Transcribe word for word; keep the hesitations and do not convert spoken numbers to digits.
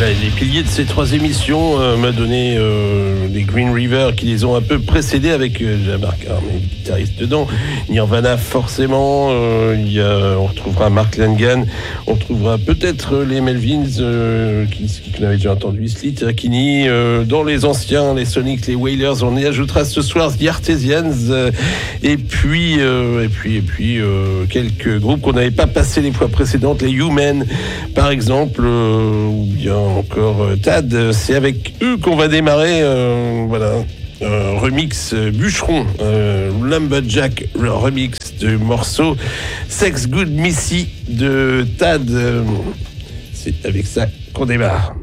Voilà, les piliers de ces trois émissions euh, m'a donné euh, les Green River qui les ont un peu précédés avec euh, Jean-Marc Armé, guitariste dedans. Nirvana forcément, euh, il y a, on retrouvera Mark Langan, on retrouvera peut-être les Melvins euh, qui, qui n'avaient déjà entendu, Sleat, Akini, euh, dans les anciens, les Sonics, les Wailers, on y ajoutera ce soir The Artesians euh, et puis euh, et puis et puis euh, quelques groupes qu'on n'avait pas passé les fois précédentes, les Human par exemple, euh, ou bien encore euh, Tad. C'est avec eux qu'on va démarrer, euh, voilà, un remix euh, Bûcheron, euh, Lumberjack, le remix du morceau Sex Good Missy de Tad. Euh, c'est avec ça qu'on démarre.